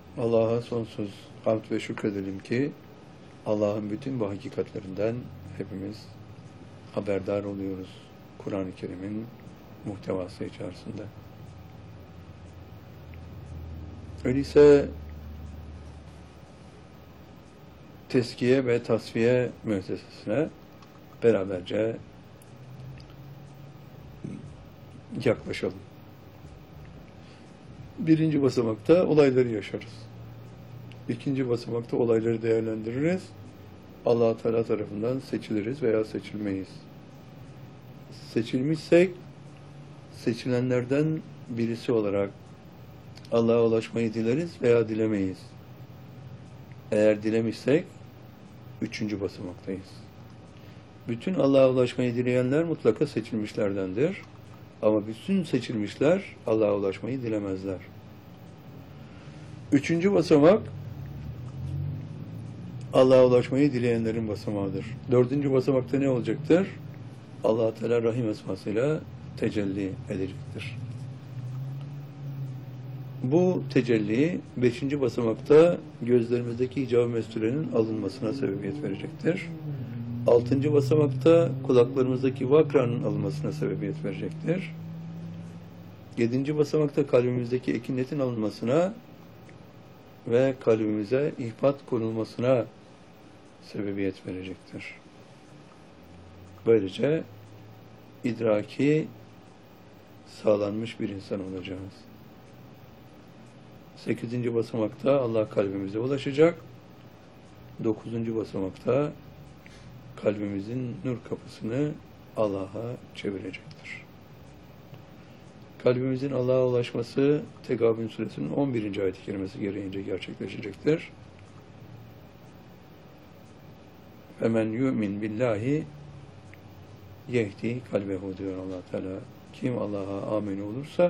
Allah'a sonsuz hamd ve şükredelim ki Allah'ın bütün bu hakikatlerinden hepimiz haberdar oluyoruz Kur'an-ı Kerim'in muhtevası içerisinde. Öyleyse Tezkiye ve Tasfiye müessesesine beraberce yaklaşalım. Birinci basamakta olayları yaşarız. İkinci basamakta olayları değerlendiririz. Allah Teala tarafından seçiliriz veya seçilmeyiz. Seçilmişsek seçilenlerden birisi olarak Allah'a ulaşmayı dileriz veya dilemeyiz. Eğer dilemişsek üçüncü basamaktayız. Bütün Allah'a ulaşmayı dileyenler mutlaka seçilmişlerdendir. Ama bütün seçilmişler Allah'a ulaşmayı dilemezler. Üçüncü basamak Allah'a ulaşmayı dileyenlerin basamağıdır. Dördüncü basamakta ne olacaktır? Allah-u Teala Rahim esmasıyla tecelli edecektir. Bu tecelli beşinci basamakta gözlerimizdeki icab-ı mesturenin alınmasına sebebiyet verecektir. Altıncı basamakta kulaklarımızdaki vakranın alınmasına sebebiyet verecektir. Yedinci basamakta kalbimizdeki ekinetin alınmasına ve kalbimize ihbat konulmasına sebebiyet verecektir. Böylece idraki sağlanmış bir insan olacağız. 8. basamakta Allah kalbimize ulaşacak. 9. basamakta kalbimizin nur kapısını Allah'a çevirecektir. Kalbimizin Allah'a ulaşması Tegabün suresinin 11. ayet-i kerimesi gereğince gerçekleşecektir. Femen yu'min billahi yehdi kalbehu diyor Allah Teala. Kim Allah'a amin olursa